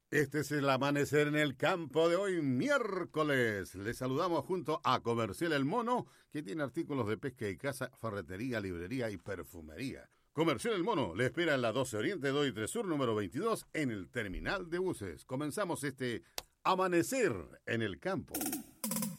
Este es el amanecer en el campo de hoy, miércoles. Les saludamos junto a Comercial El Mono, que tiene artículos de pesca y caza, ferretería, librería y perfumería. Comercial El Mono le espera en la 12 Oriente, 2 y 3 Sur, número 22, en el terminal de buses. Comenzamos este amanecer en el campo.